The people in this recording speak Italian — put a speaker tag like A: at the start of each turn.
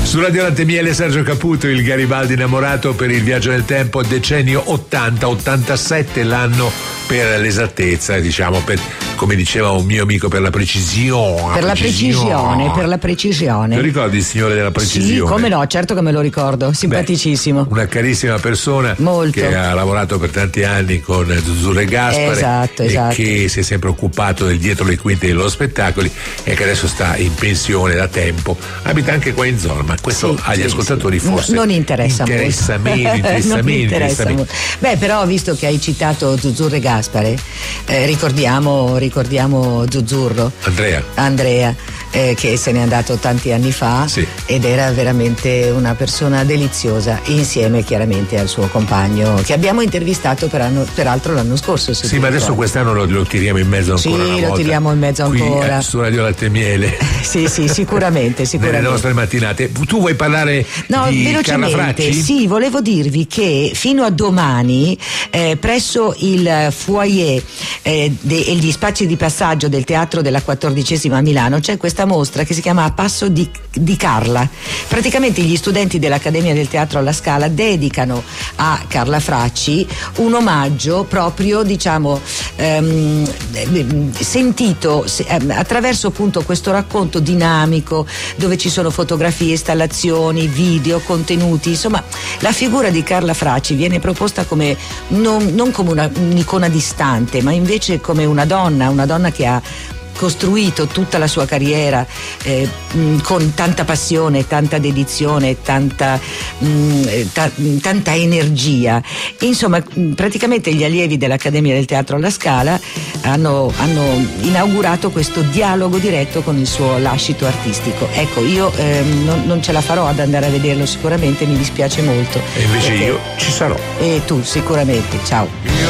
A: Su Radio Latte Miele Sergio Caputo, il Garibaldi innamorato per il viaggio nel tempo, decennio 80-87, l'anno per l'esattezza, diciamo, come diceva un mio amico, per la precisione.
B: Per la precisione.
A: Lo ricordi il signore della precisione?
B: Sì, come no, certo che me lo ricordo, simpaticissimo.
A: Una carissima persona.
B: Molto.
A: Che ha lavorato per tanti anni con Zuzzurro e Gaspare.
B: Esatto.
A: Che si è sempre occupato del dietro le quinte dei loro spettacoli e che adesso sta in pensione da tempo. Abita anche qua in zona, ma questo agli ascoltatori forse
B: non interessa
A: meno.
B: Beh, però visto che hai citato Zuzzurro e Gaspare, ricordiamo Zuzzurro, Andrea, che se n'è andato tanti anni fa, ed era veramente una persona deliziosa, insieme chiaramente al suo compagno che abbiamo intervistato peraltro l'anno scorso.
A: Sì, ma adesso quest'anno lo tiriamo in mezzo ancora una volta.
B: Sì, lo tiriamo in mezzo ancora.
A: Qui, su Radio Latte Miele.
B: Sì, sicuramente.
A: Nelle nostre mattinate. Tu vuoi parlare di Carla Fracci?
B: Sì, volevo dirvi che fino a domani presso il foyer e gli spazi di passaggio del Teatro della 14ª a Milano c'è questa mostra che si chiama A Passo di Carla. Praticamente gli studenti dell'Accademia del Teatro alla Scala dedicano a Carla Fracci un omaggio proprio, diciamo, sentito attraverso appunto questo racconto dinamico dove ci sono fotografie, installazioni, video, contenuti. Insomma, la figura di Carla Fracci viene proposta come non come un'icona distante, ma invece come una donna che ha costruito tutta la sua carriera con tanta passione, tanta dedizione, tanta energia. Insomma, praticamente gli allievi dell'Accademia del Teatro alla Scala hanno inaugurato questo dialogo diretto con il suo lascito artistico. Ecco, io non ce la farò ad andare a vederlo sicuramente, mi dispiace molto.
A: E invece io ci sarò.
B: E tu sicuramente, ciao.